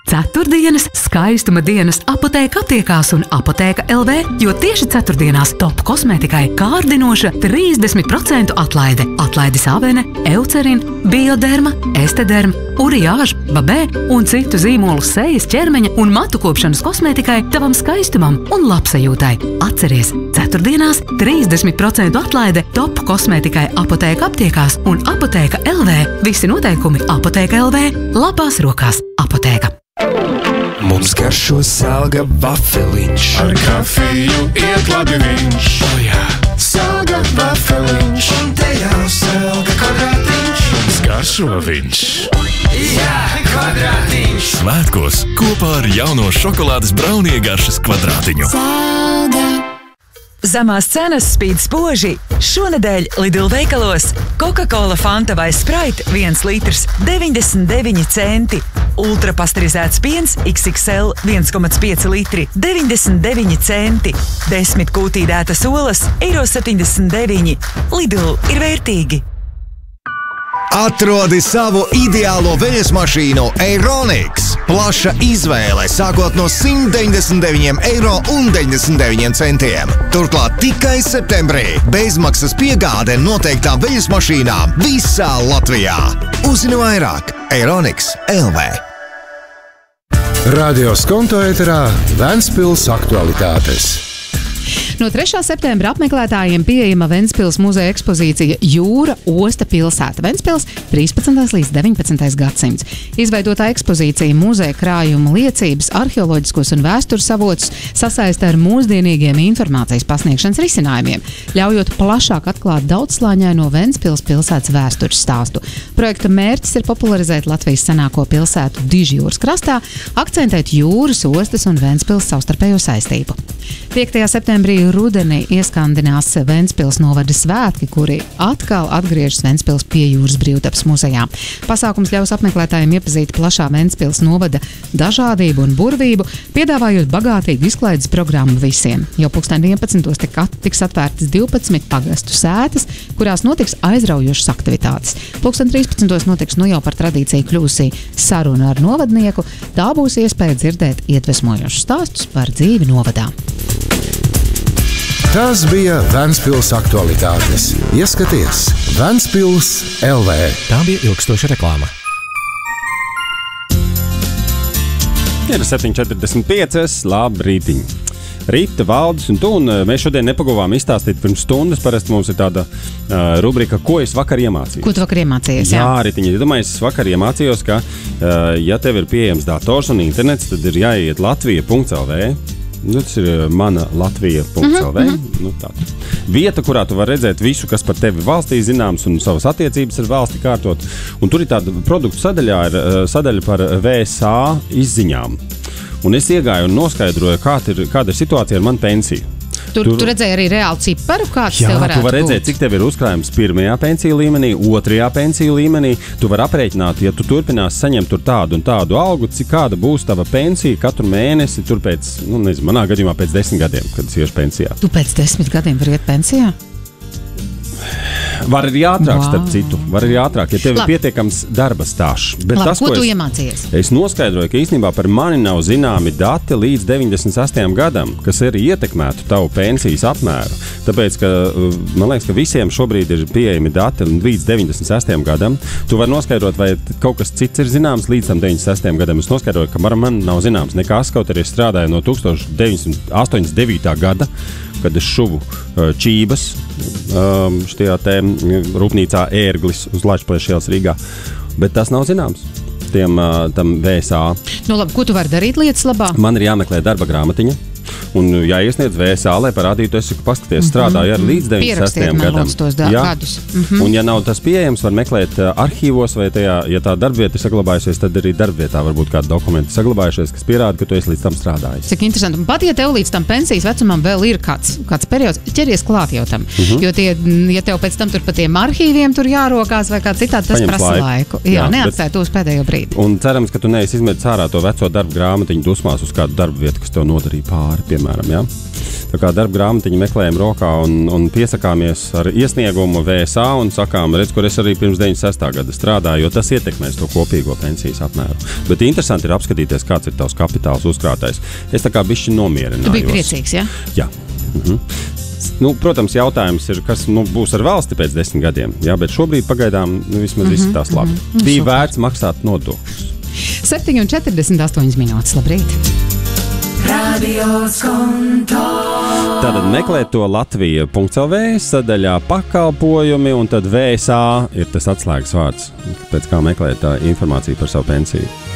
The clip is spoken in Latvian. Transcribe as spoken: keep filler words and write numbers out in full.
Ceturtdienas skaistuma dienas Apotēka aptiekās un Apotēka L V, jo tieši ceturtdienās top kosmētikai kārdinoša trīsdesmit procentu atlaide. Atlaidis Avene, Eucerin, Bioderma, Estederm, Uriāž, Babē un citu zīmolu sejas, ķermeņa un matu kopšanas kosmētikai tavam skaistumam un labsajūtai. Atceries, ceturtdienās trīsdesmit procentu atlaide top kosmētikai Apotēka aptiekās un Apotēka L V. Visi noteikumi Apotēka L V. Labās rokās Apotēka. Mums garšo selga vafeliņš. Ar kafiju iet labi viņš. O jā, Selga vafeliņš. un te jau selga kvadrātiņš. Mums garšo viņš. Jā, kvadrātiņš. Svētkos kopā ar jauno šokolādes braunie garšas kvadrātiņu. Zemās cenas spīd spoži. Šonedēļ Lidl veikalos Coca-Cola Fanta vai Sprite viens litrs deviņdesmit deviņi centi. Ultrapasterizēts piens X X L viens komats pieci litri deviņdesmit deviņi centi. Desmit kūtīdētas olas eiro septiņdesmit deviņi. Lidl ir vērtīgi. Atrodi savu ideālo veļas mašīnu Eironix. Plaša izvēle sākot no simt deviņdesmit deviņiem eiro un deviņdesmit deviņiem centiem. Turklāt tikai septembrī bezmaksas piegāde noteiktām veļas mašīnām visā Latvijā. Uzzini vairāk Eironix L V. Radio Skonto ēterā Ventspils aktualitātes. No trešā septembra apmeklētājiem pieejama Ventspils muzeja ekspozīcija Jūra, osta, pilsēta. Ventspils trīspadsmitais līdz deviņpadsmitais gadsimts. Izveidotā ekspozīcija muzeja krājuma liecības, arheoloģiskos un vēstures avotus sasaista ar mūsdienīgiem informācijas pasniegšanas risinājumiem, ļaujot plašāk atklāt daudzslāņaino Ventspils pilsētas vēstures stāstu. Projekta mērķis ir popularizēt Latvijas senāko pilsētu Dižjūras krastā, akcentēt jūras, ostas un Ventspils savstarpējo saistību. piektajā septembrī rudenī ieskandinās Ventspils novada svētki, kuri atkal atgriežas Ventspils piejūras brīvtaps muzejā. Pasākums ļaus apmeklētājiem iepazīt plašā Ventspils novada dažādību un burvību, piedāvājot bagātīgu izklaides programmu visiem. Jau pulksten vienpadsmitos tiks atvērtas divpadsmit pagastu sētas, kurās notiks aizraujošas aktivitātes. Pulksten trīspadsmitos notiks nu jau par tradīciju kļūsī saruna ar novadnieku. Tā būs iespēja dzirdēt iedvesmojošus stāstus par dzīvi novadā. Tas bija Ventspils aktualitātes. Ieskaties Ventspils L V. Tā bija ilgstoša reklāma. Ir septiņi četrdesmit pieci, labrītiņ. Rīta, Valdis un tu, un mēs šodien nepaguvām izstāstīt pirms stundas. Parasti mums ir tāda uh, rubrika, ko es vakar iemācījos. Ko tu vakar iemācījies? Jā, jā Rītiņa, ja domāju, es vakar iemācījos, ka, uh, ja tev ir pieejams dators un internets, tad ir jāiet latvija punkts L V. Nu, tas ir mana latvija punkts L V. Mm-hmm. Nu, tāda vieta, kurā tu vari redzēt visu, kas par tevi valstī zināms un savas attiecības ar valsti kārtot. Un tur ir tāda produktu sadaļā, ir sadaļa par V S A izziņām. Un es iegāju un noskaidroju, kāda ir, kāda ir situācija ar manu pensiju. Tur, tur... tur redzēja arī reāli ciparu, kāds Jā, tev varētu būt. Jā, tu vari redzēt, cik tev ir uzkrājums pirmajā pensiju līmenī, otrajā pensiju līmenī. Tu vari aprēķināt, ja tu turpinās saņemt tur tādu un tādu algu, cik kāda būs tava pensija katru mēnesi, tur pēc, nu nezinu, manā gadījumā pēc desmit gadiem, kad es iešu pensijā. Tu pēc desmit gadiem vari iet pensijā? Var arī ātrāk, wow. starp citu. Var arī ātrāk, ja tev Labi. ir pietiekams darba stāžs. Bet Labi, tas, ko, ko tu es, iemācījies? Es noskaidroju, ka īstenībā par mani nav zināmi dati līdz deviņdesmit sastajam gadam, kas arī ietekmētu tavu pensijas apmēru. Tāpēc, ka man liekas, ka visiem šobrīd ir pieejami dati līdz deviņdesmit sastajam gadam. Tu vari noskaidrot, vai kaut kas cits ir zināms līdz tam deviņdesmit sastajam gadam. Es noskaidroju, ka man nav zināms nekas, kaut arī es strādāju no deviņdesmit astoņdesmit devītā gada, kad es šuvu uh, čības um, šajā te rūpnīcā Ērglis uz Latvijas ielas Rīgā. Bet tas nav zināms tiem, uh, tam V S A. Nu labi, ko tu vari darīt lietas labā? Man ir jāmeklē darba grāmatiņa. Un jāiesniedz V S A, lai parādītu, es paskaties, strādāju ar līdz deviņdesmit sastajam gadam. Jā. Gadus. Mm-hmm. Un ja nav tas pieejams, var meklēt uh, arhīvos, vai tajā, ja tā darbvieta ir saglabājusies, tad arī darbvietā varbūt kādi dokumenti saglabājušies, kas pierāda, ka tu esi līdz tam strādājis. Cik interesanti. Un pat, ja tev līdz tam pensijas vecumam vēl ir kāds, kāds periods, ķeries klāt jau tam. Mm-hmm. Jo tie, ja tev pēc tam tur pa tiem arhīviem tur jārokās vai kā citādi, tas prasa laiku. laiku. Jā, Jā neatstāj to uz pēdējo brīdi. Un cerams, ka tu neesi izmetis ārā to veco darbu grāmatiņu dusmās uz kādu darbu vietu, kas tev nodarīja pāri, piemēram, jā. Tā kā darba grāmatiņu meklējam rokā un, un piesakāmies ar iesniegumu V S A un sakām, redz, kur es arī pirms deviņdesmit sestā gada strādāju, jo tas ietekmēs to kopīgo pensijas apmēru. Bet interesanti ir apskatīties, kāds ir tavs kapitāls uzkrātais. Es tā kā bišķi nomierinājos. Tu biji priecīgs, ja? Jā. Mhm. Nu, protams, jautājums ir, kas nu, būs ar valsti pēc desmit gadiem. Jā, bet šobrīd pagaidām nu, vismaz mm-hmm, izskatās labi. Mm-hmm. Bija super. Vērts maksāt nodokļus. septiņi un četrdesmit astoņas minūtes. Labrīt! Tātad meklēt to Latvija punkts L V sadaļā pakalpojumi, un tad V S A ir tas atslēgas vārds, pēc kā meklēt tā informāciju par savu pensiju.